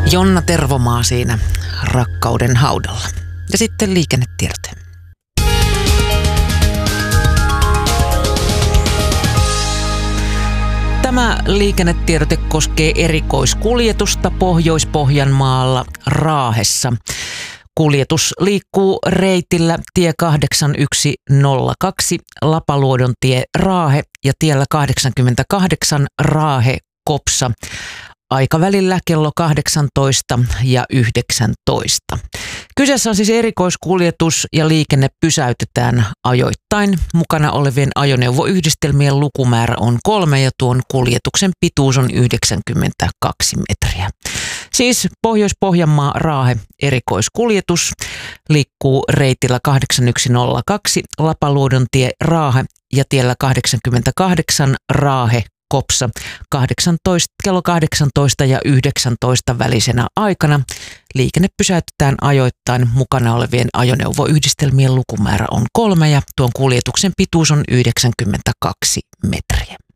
Jonna Tervomaa siinä rakkauden haudalla. Ja sitten liikennetiedote. Tämä liikennetiedote koskee erikoiskuljetusta Pohjois-Pohjanmaalla Raahessa. Kuljetus liikkuu reitillä tie 8102 Lapaluodon tie Raahe ja tiellä 88 Raahe Kopsa. Aikavälillä kello 18 ja 19. Kyseessä on siis erikoiskuljetus ja liikenne pysäytetään ajoittain. Mukana olevien ajoneuvoyhdistelmien lukumäärä on 3 ja tuon kuljetuksen pituus on 92 metriä. Siis Pohjois-Pohjanmaa Raahe erikoiskuljetus liikkuu reitillä 8102 Lapaluodon tie Raahe ja tiellä 88 Raahe Kopsa kello 18 ja 19 välisenä aikana. Liikenne pysäytetään ajoittain. Mukana olevien ajoneuvoyhdistelmien lukumäärä on 3 ja tuon kuljetuksen pituus on 92 metriä.